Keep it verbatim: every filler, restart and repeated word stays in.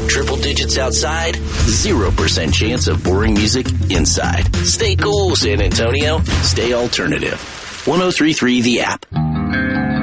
Triple digits outside, zero percent chance of boring music inside. Stay cool, San Antonio. Stay alternative. one oh three point three The App.